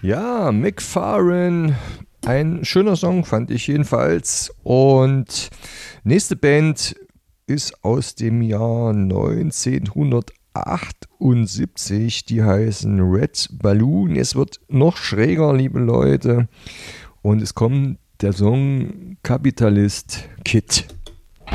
Ja, McFarlane, ein schöner Song fand ich jedenfalls. Und nächste Band ist aus dem Jahr 1978. Die heißen Red Balloon. Es wird noch schräger, liebe Leute. Und es kommt der Song Kapitalist Kid.